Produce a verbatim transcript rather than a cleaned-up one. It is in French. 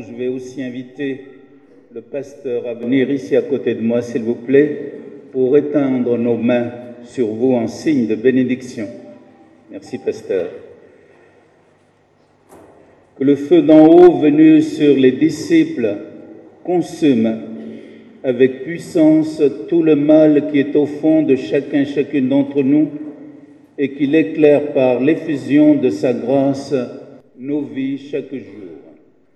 je vais aussi inviter le pasteur à venir ici à côté de moi, s'il vous plaît, pour étendre nos mains sur vous en signe de bénédiction. Merci, pasteur. Que le feu d'en haut venu sur les disciples consume avec puissance tout le mal qui est au fond de chacun, chacune d'entre nous, et qu'il éclaire par l'effusion de sa grâce nos vies chaque jour.